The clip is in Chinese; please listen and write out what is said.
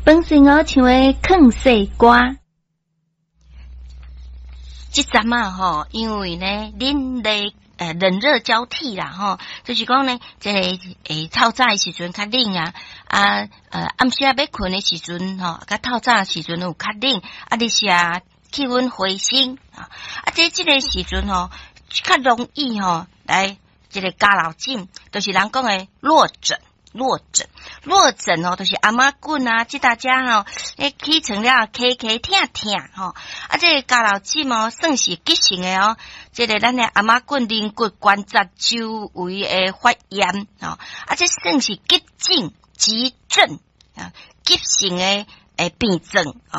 本身哦像为啃西瓜。 即阵啊吼，因为呢，恁咧冷热交替啦吼，就是讲呢，这个透早的时阵较冷啊，暗时要困的时阵吼，甲透早的时阵有较冷，日时气温回升啊，这个时阵吼，较容易吼来这个加老疹，就是人讲的落枕。落枕哦，就是阿妈棍啊，即大家吼，起床了咳痛吼，这个加老疹哦，算是急性的哦，这个咱的阿妈棍肋骨关节周围的发炎哦，这算是急症啊，急性的病症。